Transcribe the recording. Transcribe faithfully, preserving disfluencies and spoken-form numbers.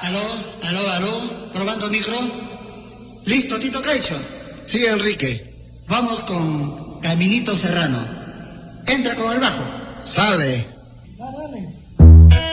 Aló, aló, aló, probando micro. ¿Listo, Tito Caicho? Sí, Enrique. Vamos con Caminito Serrano. Entra con el bajo. Sale.